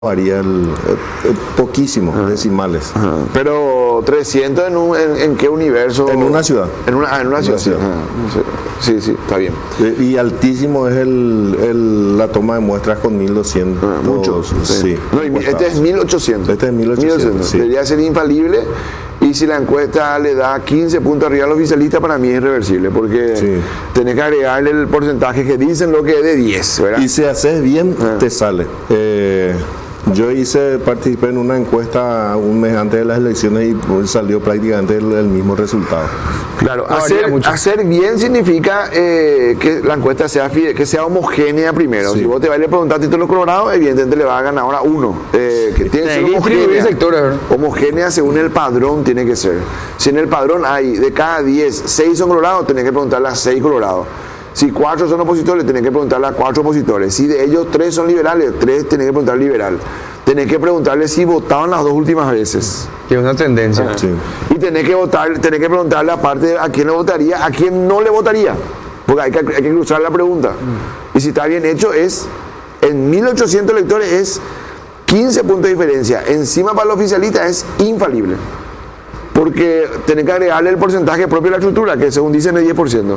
varía poquísimo, decimales. Ajá. Pero 300 en qué universo? En una ciudad. En una ciudad. Sí. Sí, está bien. Y altísimo es la toma de muestras con 1200. Muchos. Sí. No, este es 1800. Este es 1800. Sí. Debería ser infalible. Y si la encuesta le da 15 puntos arriba al oficialista, para mí es irreversible, porque tenés que agregarle el porcentaje que dicen lo que es de 10, ¿verdad? Y si haces bien, te sale. Yo participé en una encuesta un mes antes de las elecciones y salió prácticamente el mismo resultado. Claro, hacer bien significa que la encuesta que sea homogénea primero. Sí. Si vos te vas a preguntar a títulos colorados, evidentemente le va a ganar ahora uno. Que tiene que ser homogénea. Sectores, homogénea según el padrón tiene que ser. Si en el padrón hay de cada 10, 6 son colorados, tenés que preguntarle a 6 colorados. Si 4 son opositores, tenés que preguntarle a 4 opositores. Si de ellos 3 son liberales, 3 tenés que preguntarle liberal. Tenés que preguntarle si votaban las 2 últimas veces. Que es una tendencia. Sí. Y tenés que preguntarle aparte a quién le votaría, a quién no le votaría. Porque hay que cruzar la pregunta. Y si está bien hecho, en 1800 electores es 15 puntos de diferencia. Encima para el oficialista es infalible. Porque tenés que agregarle el porcentaje propio de la estructura, que según dicen es 10%.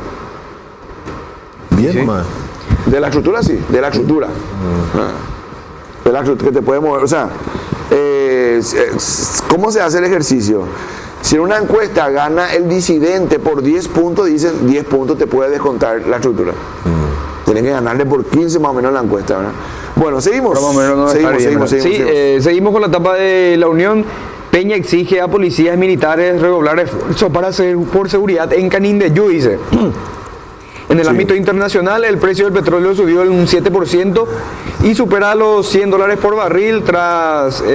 Bien, más. De la estructura, sí, de la estructura. De la estructura que te puede mover. O sea, ¿cómo se hace el ejercicio? Si en una encuesta gana el disidente por 10 puntos, dicen 10 puntos te puede descontar la estructura. Tienen que ganarle por 15 más o menos la encuesta, ¿verdad? Bueno, seguimos. Más o menos no seguimos. Seguimos con la etapa de la Unión. Peña exige a policías militares redoblar esfuerzos por seguridad en Canindeyú, dice. En el ámbito internacional, el precio del petróleo subió un 7% y supera los $100 por barril tras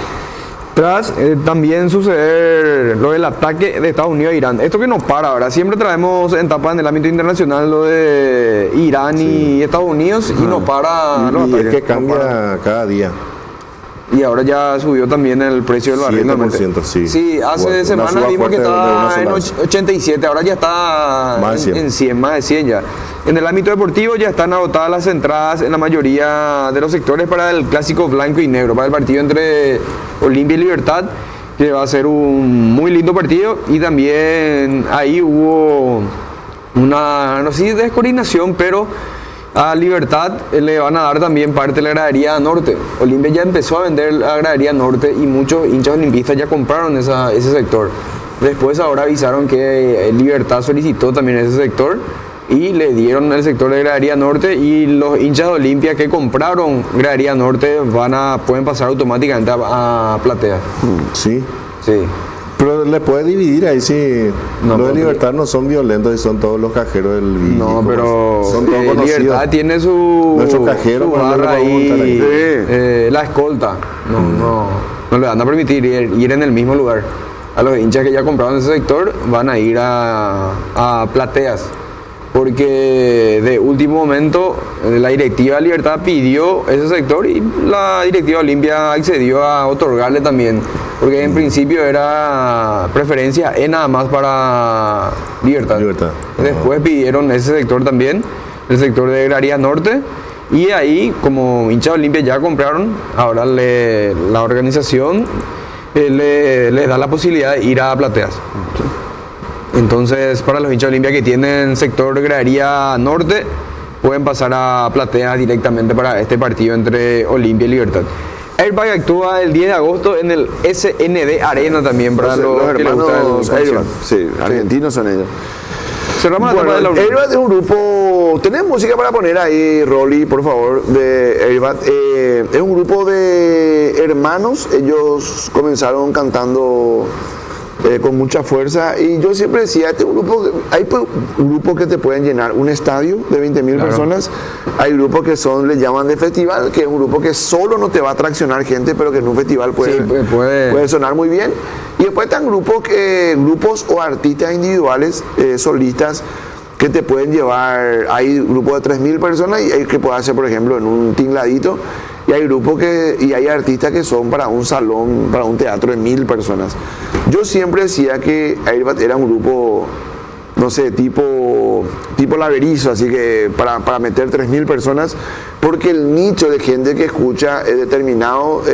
también suceder lo del ataque de Estados Unidos a Irán. Esto que no para, ¿verdad? Siempre traemos en etapa en el ámbito internacional lo de Irán y Estados Unidos y no para los ataques. Es que cambia cada día. Y ahora ya subió también el precio del barril. 7%, sí. Sí, hace semanas vimos que estaba en 87, ahora ya está en 100, más de 100 ya. En el ámbito deportivo ya están agotadas las entradas en la mayoría de los sectores para el clásico blanco y negro, para el partido entre Olimpia y Libertad, que va a ser un muy lindo partido. Y también ahí hubo una, no sé si descoordinación, pero a Libertad le van a dar también parte de la gradería norte. Olimpia ya empezó a vender la gradería norte y muchos hinchas olimpistas ya compraron ese sector. Después ahora avisaron que Libertad solicitó también ese sector y le dieron el sector de gradería norte, y los hinchas de Olimpia que compraron gradería norte pueden pasar automáticamente a platea. Sí. Sí. Pero le puede dividir ahí si los de Libertad no son violentos y son todos los cajeros del Villa. No, pero son todos conocidos. Libertad tiene nuestro cajero, barra ahí, la escolta. No le van a permitir ir en el mismo lugar. A los hinchas que ya compraron ese sector van a ir a plateas. Porque de último momento la directiva de Libertad pidió ese sector y la directiva Olimpia accedió a otorgarle también, porque en principio era preferencia nada más para Libertad. Después pidieron ese sector también, el sector de Gradería Norte, y ahí como hinchas de Olimpia ya compraron, ahora la organización les da la posibilidad de ir a plateas. Entonces, para los hinchas de Olimpia que tienen sector gradería norte, pueden pasar a plateas directamente para este partido entre Olimpia y Libertad. Airbag actúa el 10 de agosto en el SND Arena también, para los que les gusta el Airbag. Sí, argentinos son ellos. Cerramos la etapa de la Unión. Airbag es un grupo. ¿Tenés música para poner ahí, Rolly, por favor, de Airbag? Es un grupo de hermanos. Ellos comenzaron cantando con mucha fuerza, y yo siempre decía, hay grupos que te pueden llenar un estadio de 20.000 personas, hay grupos que le llaman de festival, que es un grupo que solo no te va a atraccionar gente, pero que en un festival puede sonar muy bien. Y después están grupos o artistas individuales, solistas, que te pueden llevar. Hay grupos de 3.000 personas y hay que puede hacer, por ejemplo, en un tingladito. Y hay grupos y hay artistas que son para un salón, para un teatro de 1.000 personas. Yo siempre decía que Airbag era un grupo no sé, tipo Laberizo, así que para meter 3.000 personas, porque el nicho de gente que escucha es determinado.